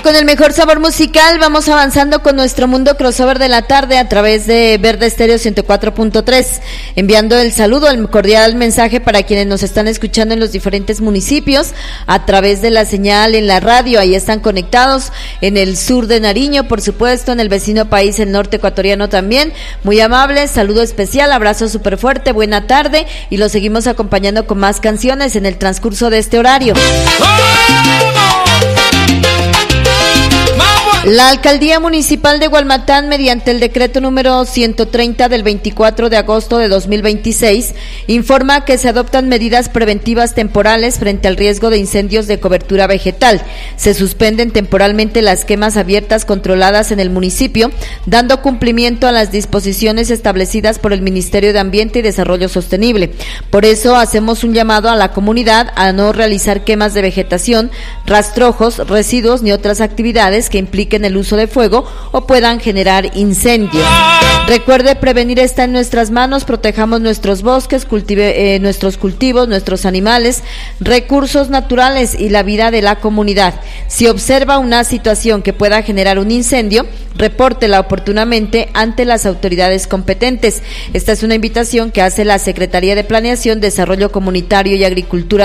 con el mejor sabor musical, vamos avanzando con nuestro mundo crossover de la tarde a través de Verde Estéreo 104.3, enviando el saludo, el cordial mensaje para quienes nos están escuchando en los diferentes municipios a través de la señal en la radio. Ahí están conectados en el sur de Nariño, por supuesto, en el vecino país, el norte ecuatoriano también. Muy amables, saludo especial, abrazo súper fuerte, buena tarde, y los seguimos acompañando con más canciones en el transcurso de este horario. La Alcaldía Municipal de Gualmatán, mediante el decreto número 130 del 24 de agosto de 2026, informa que se adoptan medidas preventivas temporales frente al riesgo de incendios de cobertura vegetal. Se suspenden temporalmente las quemas abiertas controladas en el municipio, dando cumplimiento a las disposiciones establecidas por el Ministerio de Ambiente y Desarrollo Sostenible. Por eso hacemos un llamado a la comunidad a no realizar quemas de vegetación, rastrojos, residuos ni otras actividades que impliquen el uso de fuego o puedan generar incendios. Recuerde, prevenir está en nuestras manos, protejamos nuestros bosques, nuestros cultivos, nuestros animales, recursos naturales y la vida de la comunidad. Si observa una situación que pueda generar un incendio, repórtela oportunamente ante las autoridades competentes. Esta es una invitación que hace la Secretaría de Planeación, Desarrollo Comunitario y Agricultura